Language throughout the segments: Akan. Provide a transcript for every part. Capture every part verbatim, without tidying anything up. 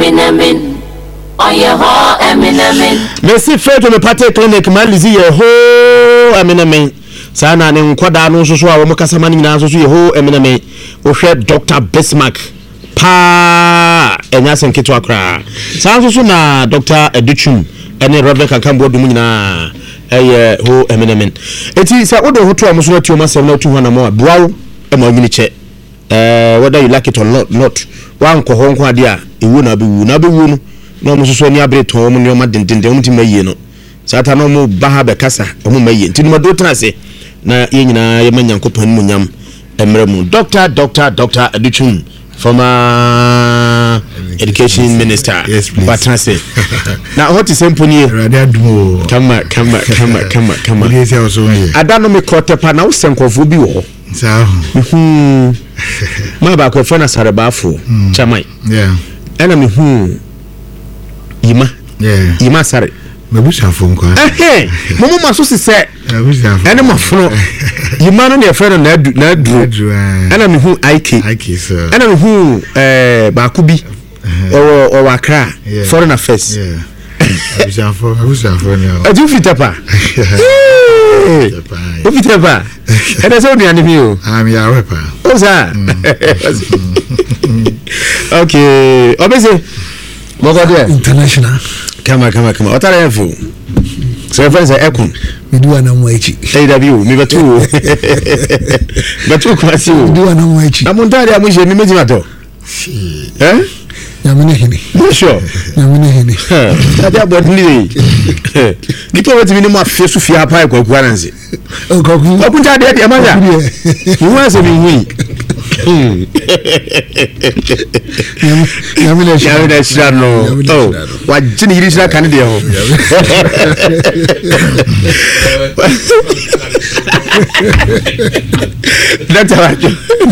Eminem. Oh yeah, ho Eminem. Merci fait to me party clinic malizi ye ho Eminem. Sana ne nkwada no so so a wo makasama nyina so so ye ho Eminem. Wo hwe Doctor Bismarck pa enya senketo akra. Sa so so na Doctor Educhum ene Reverend Kankambo dum nyina eye ho Eminem. Eti sa wo do ho to amuso na tioma sem na tu ho na mo boawo e ma nwini che. Eh whether you like it or not not wan ko ho nko ade a ewu na be wu na be wu no no mo so ni abreton mo ni o ma dendende mo ti maye no sata no mo ba ha be kasa o mo maye nti no do trase na ye nyina ye manyankopan mu nyam emre mu doctor doctor doctor Educhum former education minister. Yes, please. But trase na what is empony radadmo kama kama kama kama kama yes also here adano me kotepa na wo senkofo bi wo so hmm ma ba ko fana sarebafo chamai yeah ena me hu yima yeah yima sare mabusa fo nko eh momo maso se se mabusa fo ena mafono yima no ne fere na adu na adu ena me hu ik ik so ena me hu eh ba ko bi o o wakra foreign affairs yeah mabusa fo mabusa fo no adu fitapa o fitapa ena so ni animi o am ya wepa o sa okay obese mogode international kama kama kama otara yafu so friends ekun miduwa na mwachi A W mi batu batu kwa si miduwa na mwachi na montari amuje mi meji mato eh yamene hini sure yamene hini ade abod ni nipo wati mi ni mo afesu fi apa kwa kwa nanzi okoku okunta ade ade amaja ni wanse mi hui yamene yamene shano oh wajini yiri shira kan de ho Doctor Wacho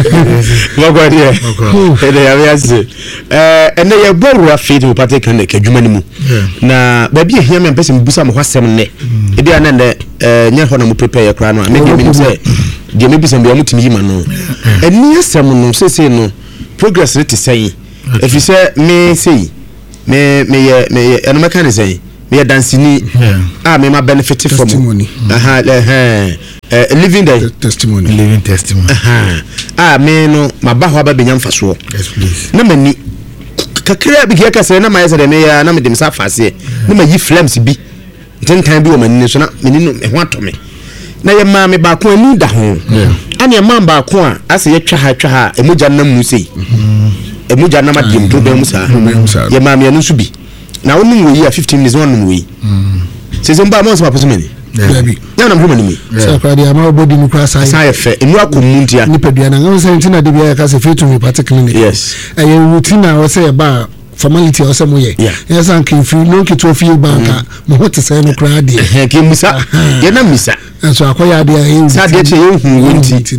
mogodi e de yabiase eh ene ye boru afiti upate kan ne kadwuma ni mu na ba bi ehia me mpese mbusa mo hwasem ne e dia na ne eh nya ho na mo prepare kra no me de me say de me bisa mbiya mutimi yima no eni asem no sese no progress rate say if you say me say me me ye me eno me kan say me dance ni ah me ma benefit from aha eh eh living the testimony living testimony aha ah me no maba ho aba benya mfaso yes please na mani kakra bi ka say na ma yesa de me ya na me dem sa fase na ma yi flames bi tentan bi o mani so na meni no me ho atome na ye ma me ba ko ani da ho ani ma ba ko a ase ye twa ha twa ha emuja na mu sei emuja na ma dim to be mu sa ye ma me anu so bi na wonu wo yi a fifteen minutes wonu wo yi se se mba mo so papo meni baby na na mhuma ni mi sa kwa dia ma body ni kwa sai sai efe enu akomuntia ni pedua na ngam sai ntina de bia ka se fetu mi particularly yes aye routine a wo say ba formality o se mo ye yes an kin fi no ki to fi banka mo hote sai no kra de ke musa ye na misa so akoya de aye sa de che ye hu wonti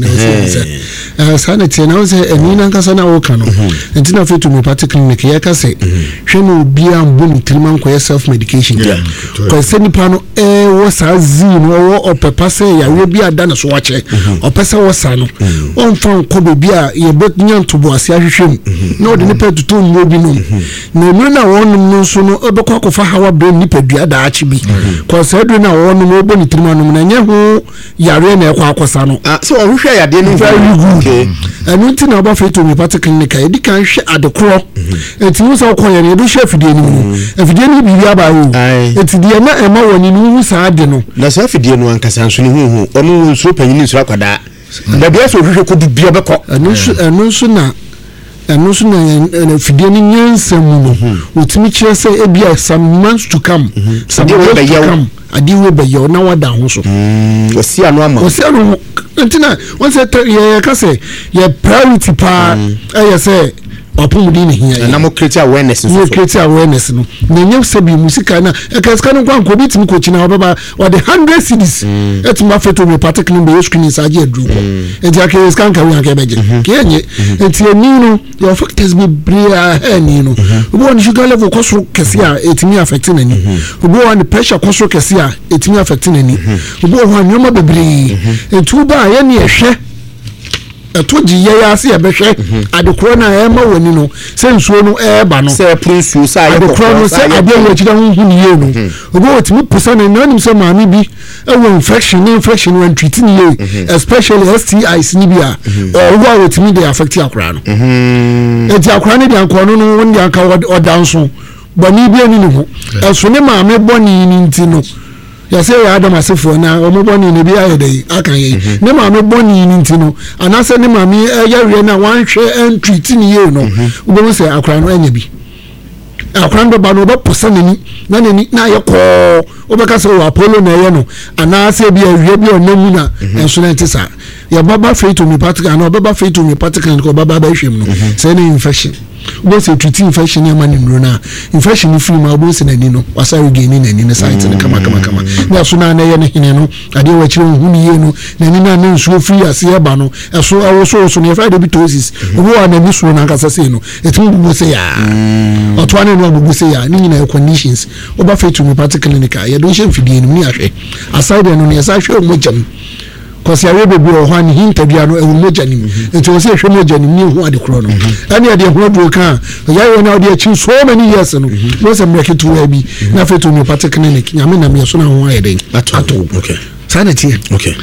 eh sanity na wo say eni na nkasa na wo ka no ntina fetu mi particularly ke ye ka se hwe no bia mbu ni triman ko self medication ko se ni pa no eh wo sa zi no wo opepa se ya we bia da na so wa che opesa wo sa no on fan ko be bia ye bet nyanto bo ase ahwehwem na odi ni pa tutu nwo bi no na mu na wonum no so no obekọ akofa hawa bre ni padua da achi bi ko se do na wonum obo ni triman no na nya ho yare na ekwa akosa no ah so ohwehwe ya de ni very good enu ti na oba fetu mi party clinic e di kan hwe adekoro enti wo so ko yare do hwe fidie ni mu fidie ni bi aba yo enti die na ema woni ni hu sa ade no na sa fidie no ankasa nso ni hu hu onu nso panyin nso akwada da bia so ohwehwe ko du bia beko enu so enu so na enu so na fidie ni nyansa mu no otimi kire se e bia some months to come some months to come adi we be yo na wada ho so mm osi anu ama osi anu ntina won say ye ka say ye priority pa eh ye say opumudi ni hiya na mo create awareness so so create awareness no na nyem sabi musika na e ka ska no kwa nko bitimi ko china obaba wa the one hundred cities et ma feto me particularly be screen saje adru ko enti aka ska nka wi aka beje ke enye enti eni no your factors be bria eni no obo on sugar level koso kese a etimi affect na ni obo on pressure koso kese a etimi affect na ni obo ho anyoma bebre enti uba ye ne ehwe ɛto gye yɛ ase yɛbɛhwɛ adekorɔ no a ɛma w'ani no sɛ nsuo no ɛɛba no sɛ ɛporo nsuo sɛ ayɛ adekorɔ no sɛ adeɛ wɔ akyirɛ ho hu ne yie no obi wɔtumi pusa no na anim sɛ maame bi ɛwɔ infection ne infection no antwiti ne yie especially S T Is ne bi a ɔwo a wɔtumi de affect akora no ɛnti akora no de ankɔ no no wɔn de anka ɔda nso bɔne bi ani ne ho ɛso ne maame bɔne ne nti no yɛsɛ yɛ adam asefoɔ na ɔmo bɔne ne bi ayɛ dɛ aka yɛ ne maame bɔne ne nti no anaasɛ ne maame ɛyɛ wie na wanhwɛ ɛntwiti ne yie no wobɛhu sɛ akora no anya bi akora no bɛba no wobɛposa n'ani na n'ani na ayɛ kɔɔ wobɛka sɛ wɔ apollo na ɛyɛ no anaasɛ bi awie bi ɔna mu na ɛnso no ɛnte saa yɛbaba faith homeopathic anaa ɔbɛba faith homeopathic clinic ɔbɛba bɛhwɛ mu no sɛ ne infection wọ́n sɛ tuti infection ní ɛma ne nnuro na infection ní firi mu a wọ́n sɛ n'ani no wasa regain n'ani no site no kama kama kama ní ɛso na n'ɛyɛ ne hene no adeɛ wɔ akyire ohun ne yie no n'ani na ne nsuo firi ase ɛba no ɛso ɛwoso so no yɛfrɛ de bi ptosis obi wɔ n'ani soro n'ankasa sei no etimi bubu se yaa ɔtoa ne no abubu se yaa ne nyinaa yɛ conditions ɔba faith homeopathic clinic a yɛde nhyɛ mfidie no mu ne ahwɛ aside no no yɛsa ahwɛ ɔmo gyam kɔsi awie bebree wɔ hɔ a ne hintadua no ɛwɔ mogya ne mu nti wɔ sɛ ɛhwɛ mogya ne mu ne ɛho ade korɔ no ɛne ɛde ɛho aduro ka a ɔyɛyɛ no a ɔde akyi so many years no na sɛ mmerɛ ketewa bi na afei to homeopathic clinic nyame nam yɛ so no ho ayɛ dɛn ato saa na teɛ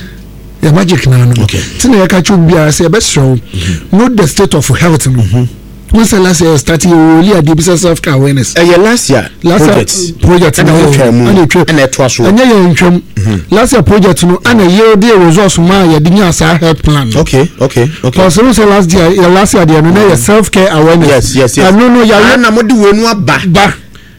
yɛ magic naa no nti na yɛka kyɛ obiara sɛ yɛbɛserɛ wo know the state of health no wọ́n sẹ́ last year start yẹ wọ́n lé adé bisa self care awareness. ẹ yẹ last year last project year project ẹna ẹ twẹ mu ẹna ẹ twẹ ẹna ẹ to aso. ẹnyẹ yẹ ntwẹm last year project no ẹna yẹ de results mu a yẹ de nye asa health plan. okay okay okay. pọ̀sẹ̀ wọ́n sẹ́ last year yẹ last year deɛ no na yɛ self care awareness. yes yes yes. ẹnu no yàrá ẹna mo de wo enu aba. ba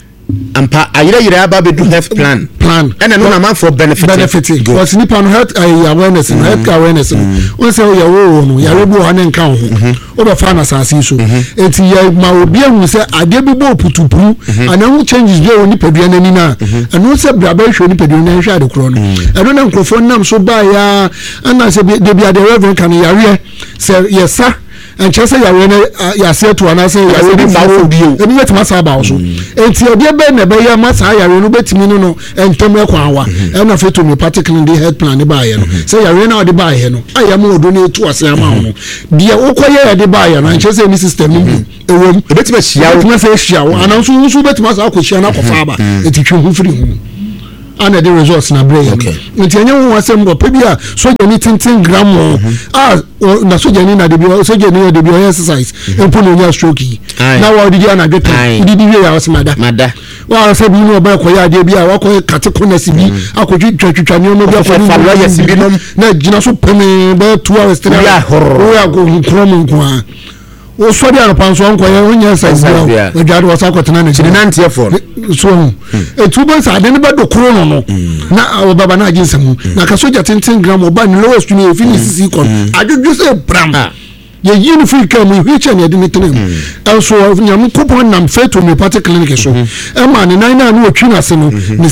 ampa ayerayere aba bɛdu health plan plan ɛna no na man for benefit benefit because nipa no health uh, awareness no health awareness no won say ya wo no ya rebu ha ne nka ho wo be fa na asase so enti ya ma obi ahu say ade bi bo putupuru ana hu changes bi o nipa dua nani na ɛno sɛ bra ba hwɛ nipa dua na hwɛ ade kro no ɛno na nkrofo nam so ba ya ana sɛ de bi ade reverend kan ya re sɛ yesa ɛnkyɛ sɛ yàwé no yàsɛ to anase yàwé bi ba wo bio ebi bɛtumi asa aba wo so enti ɛdeɛ bɛ na ɛbɛyɛ ama saa yàwé no bɛtumi no no ɛntɛm ɛkɔ awa ɛna fɛ to homeopathic no de health plan ne baayɛ no sɛ yàwé no a ɔde baayɛ no ayɛ mo odo no etu ase ama wo no deɛ wokɔ yɛ yɛde baayɛ no ɛnkyɛ sɛ ni system no bi ɛwɔ mu ebɛtumi ahyia wo ebɛtumi sɛ ahyia wo ananso nso bɛtumi asa akɔ hyia no akɔfa aba eti twe ho firi ho ana de results na brain nti enye wo asem go pe bia soja ni tintin gram ah na soja ni na de bi soja ni de bi exercise empo no nya stroke na wa odi dia na dwetɔ odi di wie ya osmada mada wa se bi no ba ko ya de bia wa ko kate konesi bi akotwi twatwa ni no bi afɔ ni wa yesi bi na gina so peme ba two hours three hours o ya go nkrom nko a o so dia no panso nko ye onya size bia o dwade wa sakotena na gina nanti efo so etubo sa de ne ba do kro no no na o baba na aginsam na ka soja tintin gram oba ni lowest ni e fini sisi kon adwodwo se bram ye yin free kam hu che ne de ne tenem enso nyam kopon nam faith homeopathic clinic so e ma ne nan na no otwi na se no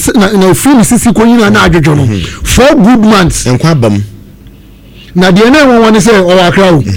na fini sisi kon yin na adwodwo no four good months enko abam na de na won won se o akra o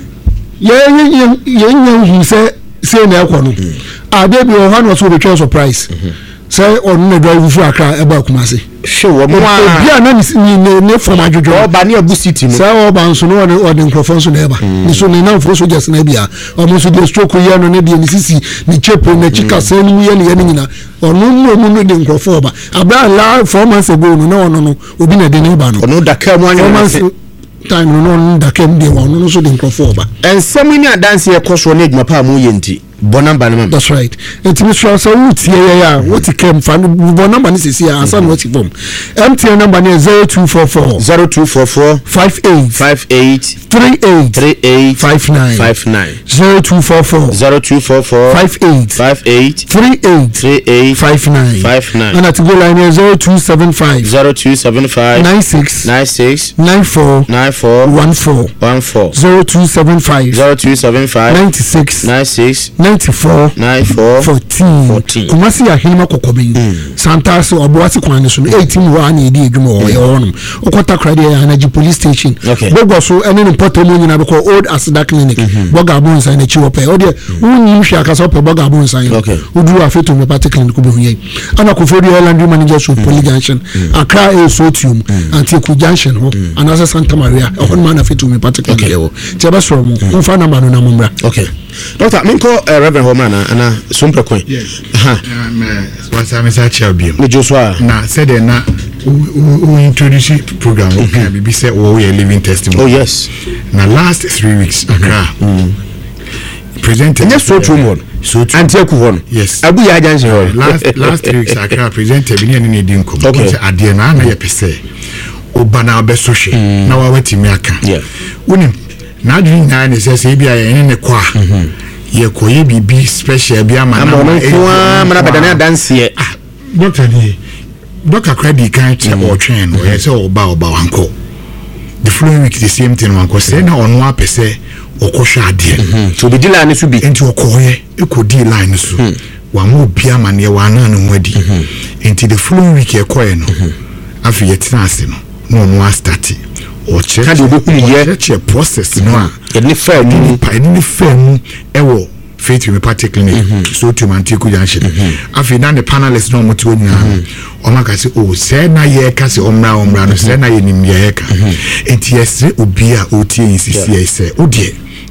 ye ye ye hu se se na ekɔ no ade bi o ha no so be twa surprise say on na drive fu akra e ba kuma se hwe wo mo a bia na ni ne form adwodwo o ba ne abu city no say o ba nso no o de microphone so na e ba ni so ne na fo so just na bia o mo so de stroke ye no ne de ni sisi ni chepo na chika se ni ye ne ye nyina ono no mu no de microphone ba abra la four months ago no na ono no obi na de ne ba no ono da ka mu anya time no no da kem de ono no so de microphone ba ensem ni adanse e koso na edwuma pa mu ye nti bon number no that's right enti mi sure so what ye ya what kem fa bon number ni sisi ya asa no what form M T N number ni zero two four four zero two four four five eight five eight three eight three eight five nine five nine zero two four four zero two four four five eight five eight three eight three eight five nine five nine and at go line is zero two seven five zero two seven five nine six nine six nine four nine four one four one four zero two seven five zero two seven five nine six nine six ninety-four ninety-four fourteen fourteen kumasi ya hinima kokobi santa so oboasi kwan so eighteen wa na edi edwuma o ye wonum okota krade ya anaji police station bogo so ene kɔtɔ mu nyina bɛkɔ old asida clinic bɔga abo nsan n'akyi wɔ pɛ ɔdeɛ wonyim hwɛ akasa ɔpɛ bɔga abo nsan woduru afeto homeopathic clinic bɛhu yɛ ana kofori laundry manager so Poly Junction Accra a Sotium Antiku Junction hɔ anasa Santa Maria ɛhɔ no ma na afeto homeopathic clinic ɛwɔ tiɛ bɛsɔrɔ mu mfa number no na mommra. Okay doctor menkɔ Reverend Homan ana sompɛ kwan ha wasa me sa chia bi me Joshua na said na we introduce program okay be say we are living testimony. Oh yes. Na last three weeks Accra presented yes so true one so Antiku one yes abu ya janse ho last last three weeks Accra presented bi ne ne din kom okay ade na na ye pese obana obeso hwe na wa watimi aka yeah wonim na adwin na ne se se bia ye ne kwa ye koye bibi special bia ma na ma kwa ma na badane adanse doctor ni doctor credit kan che o twen o ye se oba oba wanko the following week the same thing wanko say na ono apese okosha ade so be dealer ne so bi enti okoye ekodi line so wanwo bia ma ne wana no wadi enti the following week e koye no afi yetina ase no no no start o check ka de obeku ye check process no a ye ne fa mu pa ni fa mu ewo Faith Homeopathic Clinic so to Antiku Junction afi na ne panelists no moti onyina o maka se o se na ye ka se omra omra no se na ye nim ye ka enti yesre obi a otie insisi ese o de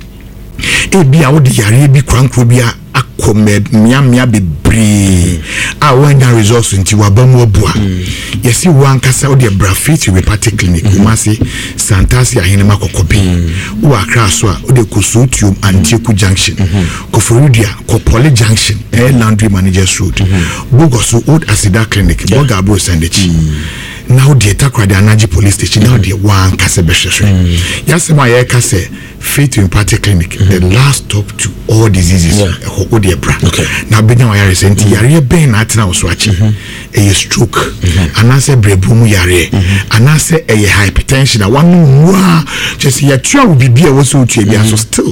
e bia o de yare bi kwankro bia akome mia mia bebre a wanya results nti wabamu abua yesi wankasa o de bra Faith Homeopathic Clinic umase Santasi ahene makokobi o Accra so a o de Kosotium Antiku Junction Koforidia ko Poly Junction air laundry managers road Bogoso old Asida Clinic Boga Bro Sandechi now the Takrade Anaji police station now the one kase beshwe yasema ye kase Faith Homeopathic Clinic the last stop to all diseases ho o de bra na benya wa yare senti yare ben na atena so achi e stroke anase brebumu yare anase e hypertension na wanu wa just ya tua bibia wo so tua bia so still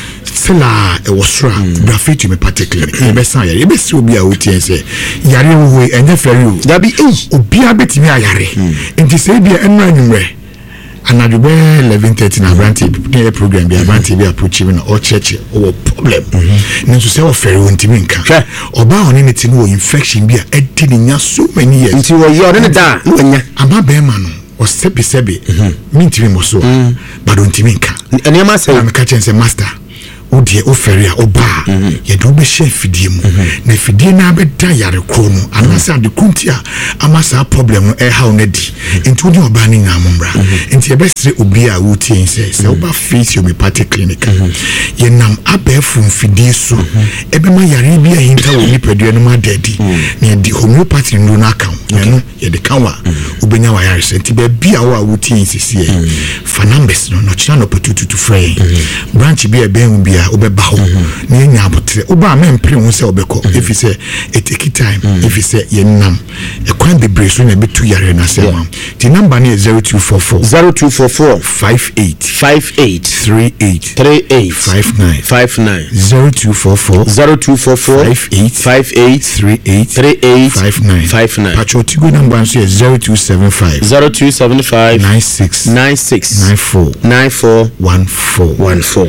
sela e wosra bra Faith Homeopathic Clinic e be san yare e be si obi a otie se yare wo enye feri o da bi eh obi a betimi ayare enti se bia enu anwumre anadube eleven thirty na branch the program be branch be approach me or church or problem nso se o fere won timi nka oba oni ne tinu infection be a edi nya so many years nti wo ye ode ne da no nya aba be ma no o sebi sebi mi ntimi mo so but on timi nka ene ma se am ka chense master o de o fere a oba ye do be chef fidie mu na fidie na be da yare kro no anasa de kuntia amasa problem no e how na di enti odi oba ni nyamombra enti e be sire obi a wo tie nse se oba Faith Homeopathic Clinic ye nam abefu fidie so e be ma yare bi a hinta wo nipadua no ma dadi na di homeopathy no na kan ye no ye de kanwa obenya wa yare enti be bi a wo a wo tie nse sie fa numbers no no china no petutu to frey branch bi e be bi obeba ho na nya abotre oba me mpre hu se obeko if say it take time if say ye nam e kwan bebre so na betu yare na se mam the number is zero two four four zero two four four five eight five eight three eight three eight five nine five nine zero two four four zero two four four five eight five eight three eight three eight five nine five nine patriotigo number is zero two seven five zero two seven five nine six nine six nine four nine four one four one four.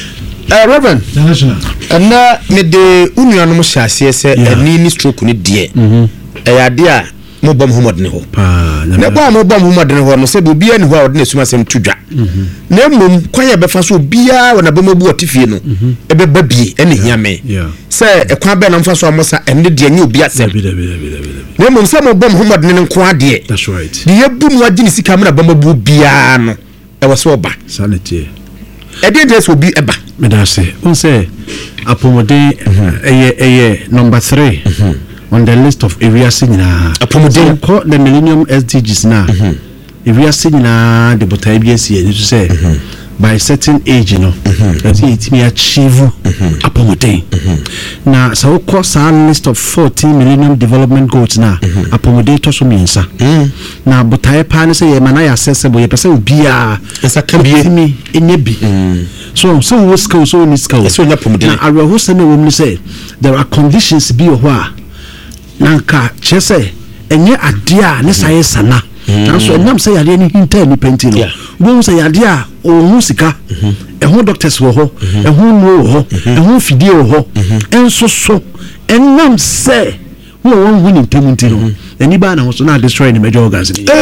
Uh, Reverend, and now me de union mo shase se ani ni stroke ni de e ya de a mo bom homod ne ho na ba mo bom homod ne ho no se bi ani ho a odne suma sem tudwa na mum kwanya be fa so bia wona be mabu otifie no e be ba bi ene hia me se e kwa be na mfa so amosa ene de anya obi asem na mum se mo bom homod ne nko ade that's right de yebu mu agi ni sika me na ba mabu bia no e wo so ba sanity e de de so bi eba me da say on say apomode eye eye number three on the list of areas in apomode call the millennium S D Gs na areas in the botai B S C to say by certain age you know that it may achieve apomode na so call some list of fourteen millennium development goals na apomode to so mensa na botai pa ne say man na accessible ye person bia esa ka bie mi enye bi so so we skill so ni skill so na apomode na awe ho se na we me say there are conditions bi ho a nanka chese enye ade a ne sai sana nanso ɛnam sɛ yadeɛ no hinta ni penti no wo sɛ yadeɛ a ɔhu sika ɛho doctors wɔ hɔ ɛho nuo wɔ hɔ ɛho fidie wɔ hɔ ɛnso so ɛnam sɛ wo wɔn hu ni ntam nti no ani ba na ho so na destroy the major organs ni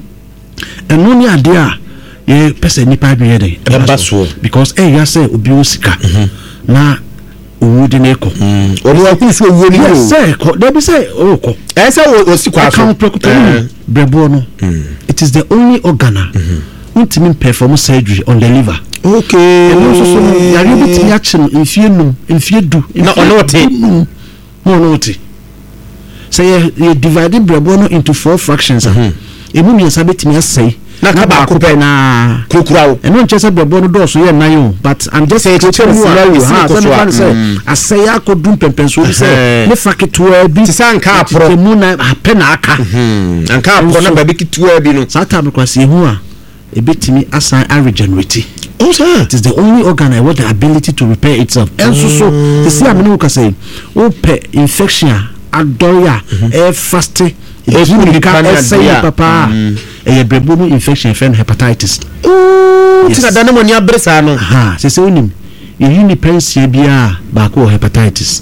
ɛno ni adeɛ a ye pese nipa bi yede ɛba so because eh ya say obi o sika na owu de ne ko omo akun so owu ni o say ko dey be say o ko eh say o si kwa so brebo no it is the only organ ultimate perform surgery on the liver. Okay and also so yari bi ti action infie num infie du na ono te no no te say you divide brebo no into four fractions ah emu mi nsa betimi asai na ka ba ko pe na kurukurawo eno nche se brebo no do so ye nan yo but I'm just saying it's scenario ha so me say asai akodum pempenso bi say ne faketwa bi tisan ka apro mu na ape na aka anka apro na ba bi kitwa bi no sata be kwase hu a e betimi asan a regenerate. Oh, sir. It is the only organ I want the ability to repair itself. And so so the see I'm no say o pe infection adoya e faste e you can say papa e brebo no infection friend hepatitis. Oh, tina da na mo ni abresa no. Ha, se se onim. E ni pensia bia ba ko hepatitis.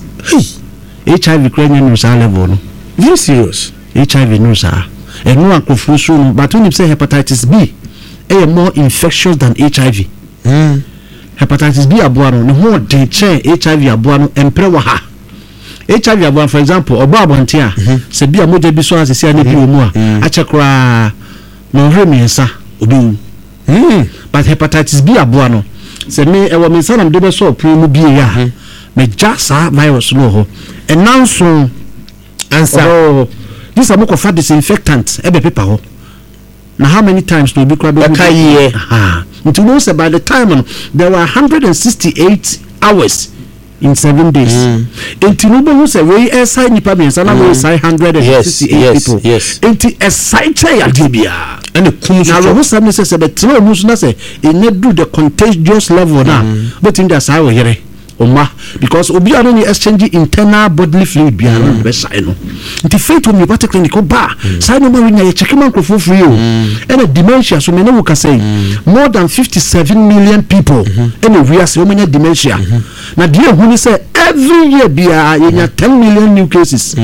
H I V cranial news level no. Very serious. H I V news ah. E no akofo so no, but when you say hepatitis B e more infectious than H I V. Mm. Hepatitis B abuano ne ho de che H I V abuano empre wa ha. H I V abuano for example oba abonte a se bia moja bi so asese a ne bi omu a a chekra no hwemiensa obi. Mm. But hepatitis B abuano se me e wo mensa na mde be so opre mu bi ya me jasa virus no ho enanso answer oh, this amoko fa disinfectant e be paper ho. Now how many times do we grab it? Ah, until know say by the time there were one hundred sixty-eight hours in seven days. Until no one say we assign nipa be sana we assign one hundred sixty-eight people. Yes. Until assign che ya debia. And the kum now we say say say but no musu na say e ne do the contagious level now. But in that say we here. Oma because obi are no exchange internal bodily fluid bia no be sai no nti faith we party clinical ba sai no ma we nya check man crofo free o and dementia so me no we can say more than fifty-seven million people and we are say we nya dementia na dia hu ni say every year bia ye nya ten million new cases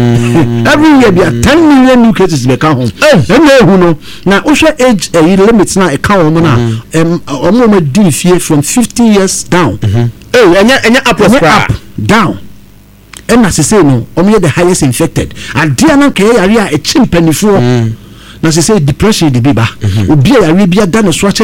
every year bia ten million new cases be ka ho and na hu no na o hwe age e limit na e ka wo na em o mo ma di fie from fifty years down. Oh, enya enya up up down. And as I say no, only the highest infected. And dear na kaya area a chimpanifo. Na se say depression the biba. Obi a area done a swatch